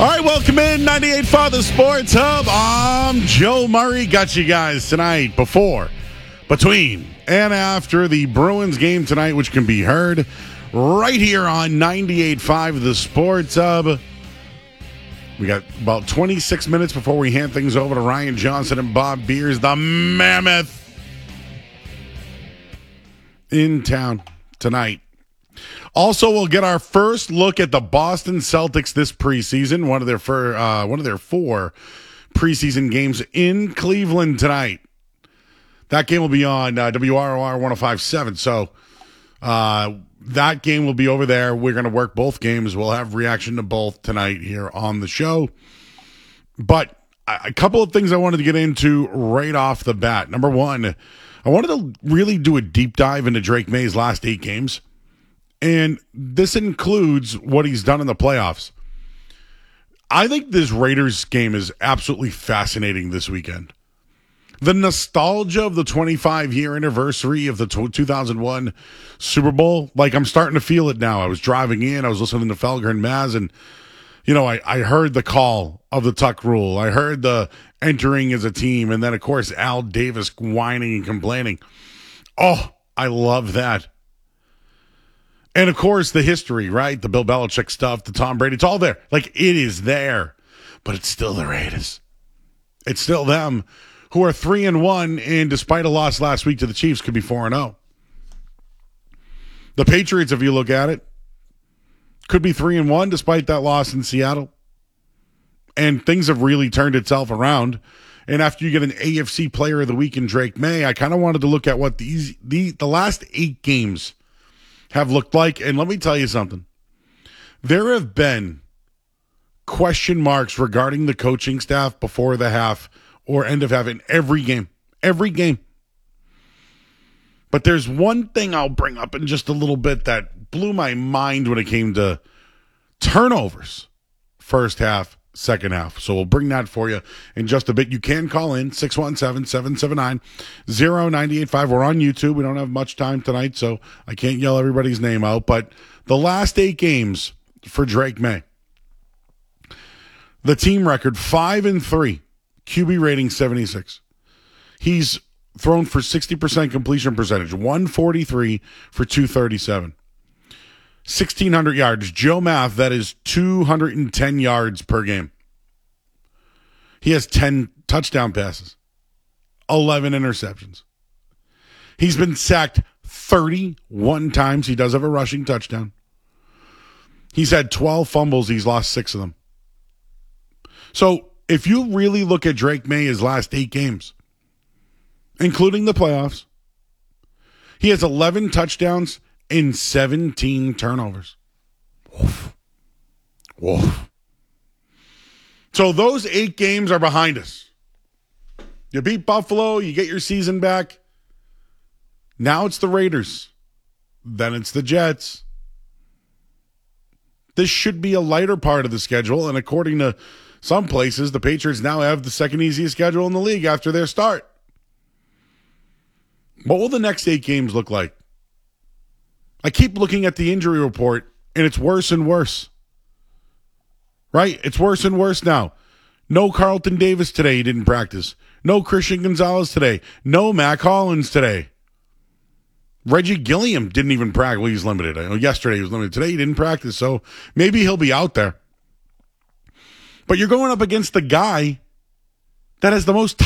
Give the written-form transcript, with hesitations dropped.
All right, welcome in 98.5 The Sports Hub. I'm Joe Murray. Got you guys tonight before, between, and after the Bruins game tonight, which can be heard right here on 98.5 The Sports Hub. We got about 26 minutes before we hand things over to Ryan Johnson and Bob Beers, the Mammoth, in town tonight. Also, we'll get our first look at the Boston Celtics this preseason. One of their four preseason games in Cleveland tonight. That game will be on WROR 105.7. So that game will be over there. We're going to work both games. We'll have reaction to both tonight here on the show. But a couple of things I wanted to get into right off the bat. Number one, I wanted to really do a deep dive into Drake May's last 8 games. And this includes what he's done in the playoffs. I think this Raiders game is absolutely fascinating this weekend. The nostalgia of the 25-year anniversary of the 2001 Super Bowl, like I'm starting to feel it now. I was driving in, I was listening to Felger and Maz, and I heard the call of the Tuck rule. I heard the entering as a team, and then, of course, Al Davis whining and complaining. Oh, I love that. And, of course, the history, right? The Bill Belichick stuff, the Tom Brady, it's all there. Like, it is there. But it's still the Raiders. It's still them who are 3-1, and despite a loss last week to the Chiefs, could be 4-0. The Patriots, if you look at it, could be 3-1 despite that loss in Seattle. And things have really turned itself around. And after you get an AFC Player of the Week in Drake May, I kind of wanted to look at what the last 8 games have looked like. And let me tell you something. There have been question marks regarding the coaching staff before the half or end of half in every game. Every game. But there's one thing I'll bring up in just a little bit that blew my mind when it came to turnovers. First half, second half. So we'll bring that for you in just a bit. You can call in 617-779-0985. We're on YouTube. We don't have much time tonight, so I can't yell everybody's name out. But the last 8 games for Drake May. The team record 5-3. QB rating 76. He's thrown for 60% completion percentage. 143 for 237. 1,600 yards. Joe Math, that is 210 yards per game. He has 10 touchdown passes. 11 interceptions. He's been sacked 31 times. He does have a rushing touchdown. He's had 12 fumbles. He's lost 6 of them. So, if you really look at Drake May, his last 8 games, including the playoffs, he has 11 touchdowns and 17 turnovers. Woof. Woof. So those 8 games are behind us. You beat Buffalo, you get your season back. Now it's the Raiders. Then it's the Jets. This should be a lighter part of the schedule, and according to some places, the Patriots now have the second easiest schedule in the league after their start. What will the next 8 games look like? I keep looking at the injury report, and it's worse and worse. Right? It's worse and worse now. No Carlton Davis today. He didn't practice. No Christian Gonzalez today. No Mac Hollins today. Reggie Gilliam didn't even practice. Well, he's limited. I know yesterday he was limited. Today he didn't practice, so maybe he'll be out there. But you're going up against the guy that has the most